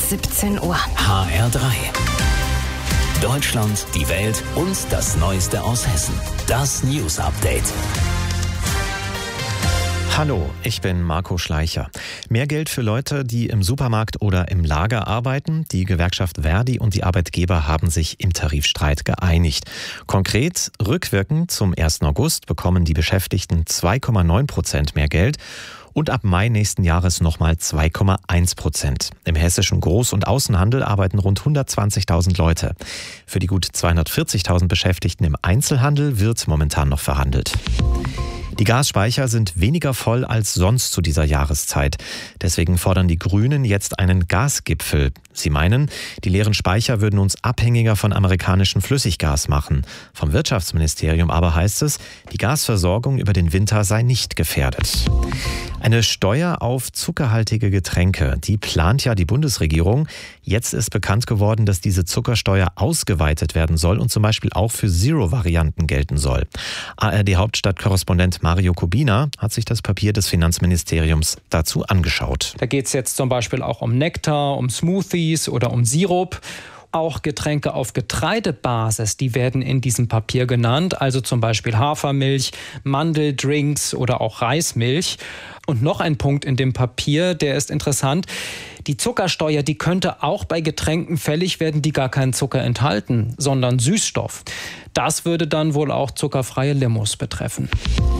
17 Uhr. HR3. Deutschland, die Welt und das Neueste aus Hessen. Das News Update. Hallo, ich bin Marco Schleicher. Mehr Geld für Leute, die im Supermarkt oder im Lager arbeiten. Die Gewerkschaft Verdi und die Arbeitgeber haben sich im Tarifstreit geeinigt. Konkret, rückwirkend zum 1. August bekommen die Beschäftigten 2,9% mehr Geld. Und ab Mai nächsten Jahres nochmal 2,1%. Im hessischen Groß- und Außenhandel arbeiten rund 120.000 Leute. Für die gut 240.000 Beschäftigten im Einzelhandel wird momentan noch verhandelt. Die Gasspeicher sind weniger voll als sonst zu dieser Jahreszeit. Deswegen fordern die Grünen jetzt einen Gasgipfel. Sie meinen, die leeren Speicher würden uns abhängiger von amerikanischem Flüssiggas machen. Vom Wirtschaftsministerium aber heißt es, die Gasversorgung über den Winter sei nicht gefährdet. Eine Steuer auf zuckerhaltige Getränke, die plant ja die Bundesregierung. Jetzt ist bekannt geworden, dass diese Zuckersteuer ausgeweitet werden soll und zum Beispiel auch für Zero-Varianten gelten soll. ARD-Hauptstadtkorrespondent Mario Kubina hat sich das Papier des Finanzministeriums dazu angeschaut. Da geht es jetzt zum Beispiel auch um Nektar, um Smoothies oder um Sirup. Auch Getränke auf Getreidebasis, die werden in diesem Papier genannt, also zum Beispiel Hafermilch, Mandeldrinks oder auch Reismilch. Und noch ein Punkt in dem Papier, der ist interessant. Die Zuckersteuer, die könnte auch bei Getränken fällig werden, die gar keinen Zucker enthalten, sondern Süßstoff. Das würde dann wohl auch zuckerfreie Limos betreffen.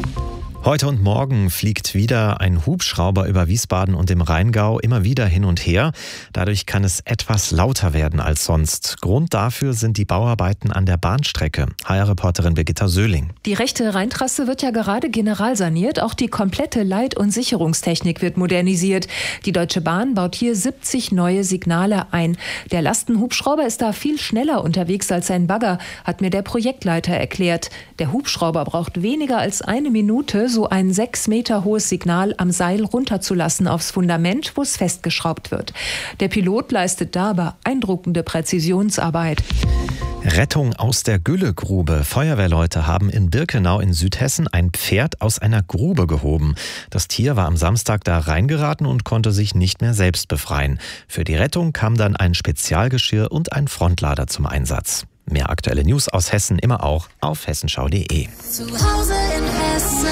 Heute und morgen fliegt wieder ein Hubschrauber über Wiesbaden und dem Rheingau immer wieder hin und her. Dadurch kann es etwas lauter werden als sonst. Grund dafür sind die Bauarbeiten an der Bahnstrecke. HR-Reporterin Birgitta Söhling. Die rechte Rheintrasse wird ja gerade generalsaniert. Auch die komplette Leit- und Sicherungstechnik wird modernisiert. Die Deutsche Bahn baut hier 70 neue Signale ein. Der Lastenhubschrauber ist da viel schneller unterwegs als ein Bagger, hat mir der Projektleiter erklärt. Der Hubschrauber braucht weniger als eine Minute, so ein 6 Meter hohes Signal am Seil runterzulassen aufs Fundament, wo es festgeschraubt wird. Der Pilot leistet da beeindruckende Präzisionsarbeit. Rettung aus der Güllegrube. Feuerwehrleute haben in Birkenau in Südhessen ein Pferd aus einer Grube gehoben. Das Tier war am Samstag da reingeraten und konnte sich nicht mehr selbst befreien. Für die Rettung kam dann ein Spezialgeschirr und ein Frontlader zum Einsatz. Mehr aktuelle News aus Hessen immer auch auf hessenschau.de. Zu Hause in Hessen.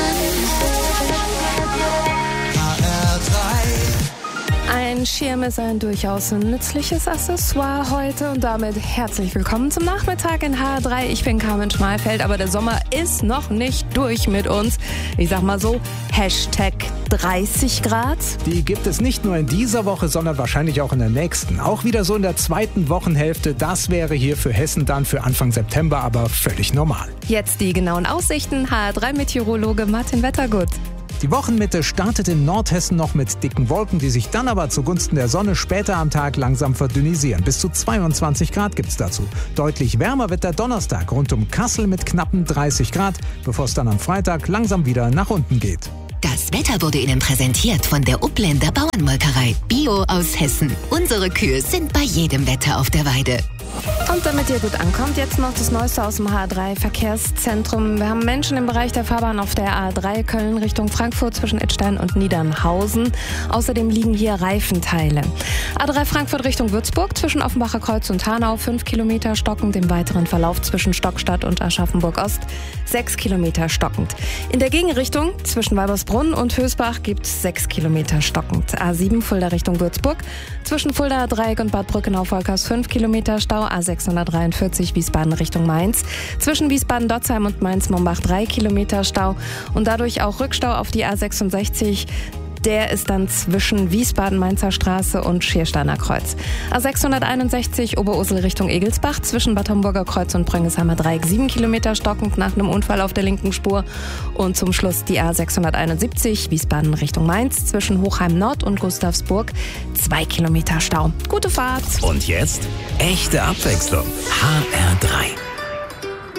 Ein Schirm ist ein durchaus nützliches Accessoire heute und damit herzlich willkommen zum Nachmittag in HR3. Ich bin Carmen Schmalfeld, aber der Sommer ist noch nicht durch mit uns. Ich sag mal so, Hashtag 30 Grad. Die gibt es nicht nur in dieser Woche, sondern wahrscheinlich auch in der nächsten. Auch wieder so in der zweiten Wochenhälfte. Das wäre hier für Hessen dann für Anfang September aber völlig normal. Jetzt die genauen Aussichten. HR3-Meteorologe Martin Wettergut. Die Wochenmitte startet in Nordhessen noch mit dicken Wolken, die sich dann aber zugunsten der Sonne später am Tag langsam verdünnisieren. Bis zu 22 Grad gibt's dazu. Deutlich wärmer wird der Donnerstag rund um Kassel mit knappen 30 Grad, bevor es dann am Freitag langsam wieder nach unten geht. Das Wetter wurde Ihnen präsentiert von der Upländer Bauernmolkerei. Bio aus Hessen. Unsere Kühe sind bei jedem Wetter auf der Weide. Und damit ihr gut ankommt, jetzt noch das Neueste aus dem HR3-Verkehrszentrum. Wir haben Menschen im Bereich der Fahrbahn auf der A3 Köln Richtung Frankfurt zwischen Idstein und Niedernhausen. Außerdem liegen hier Reifenteile. A3 Frankfurt Richtung Würzburg zwischen Offenbacher Kreuz und Hanau 5 Kilometer stockend. Im weiteren Verlauf zwischen Stockstadt und Aschaffenburg-Ost 6 Kilometer stockend. In der Gegenrichtung zwischen Weibersbrunn und Hösbach gibt es 6 Kilometer stockend. A7 Fulda Richtung Würzburg zwischen Fulda Dreieck und Bad Brückenau-Volkers 5 Kilometer Stau. A643 Wiesbaden Richtung Mainz. Zwischen Wiesbaden-Dotzheim und Mainz-Mombach 3 Kilometer Stau und dadurch auch Rückstau auf die A66. Der ist dann zwischen Wiesbaden-Mainzer Straße und Schiersteiner Kreuz. A661 Oberursel Richtung Egelsbach zwischen Bad Homburger Kreuz und Brönniesheimer Dreieck 7 Kilometer stockend nach einem Unfall auf der linken Spur. Und zum Schluss die A671 Wiesbaden Richtung Mainz zwischen Hochheim Nord und Gustavsburg 2 Kilometer Stau. Gute Fahrt! Und jetzt echte Abwechslung. HR3.